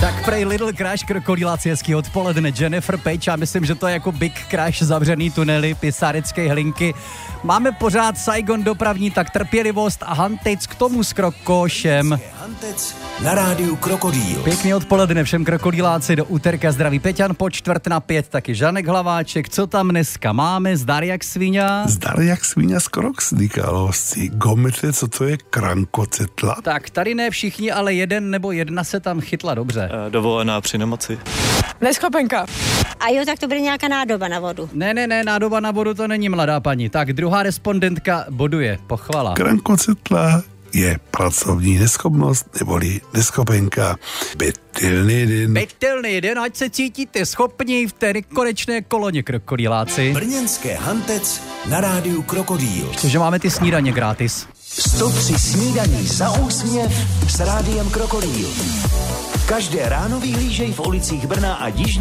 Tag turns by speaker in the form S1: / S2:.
S1: Tak prej Little Crash, krokodýláci, hezký odpoledne, Jennifer Page, já myslím, že to je jako Big Crash, zavřený tunely, pisárecké hlinky. Máme pořád Saigon dopravní, tak trpělivost a Hantec k tomu s Krokošem.
S2: Hantec na rádiu Krokodýl.
S1: Pěkný odpoledne všem krokodýláci, do úterka zdraví Peťan po 4:45, taky Žanek Hlaváček. Co tam dneska máme? Zdar jak svíňa?
S3: Zdar jak svíňa z Kroksdíkalovci. Gomete, co to je krankocetla?
S1: Tak tady ne všichni, ale jeden nebo jedna se tam chytla dobře.
S4: Dovolená při nemoci.
S5: Neschopenka.
S6: A jo, tak to bude nějaká nádoba na vodu.
S1: Ne, nádoba na vodu to není, mladá paní. Tak druhá respondentka boduje, pochvala.
S3: Krankocetla je pracovní neschopnost neboli neschopenka.
S1: Bytelný den, ať se cítíte schopní v té nekonečné koloně, krokodýláci.
S2: Brněnské Hantec na rádiu Krokodýl.
S1: Takže máme ty snídaně gratis.
S2: 103 snídaní za úsměv s rádiem Krokodýl. Každé ráno vyhlížej v ulicích Brna a jižní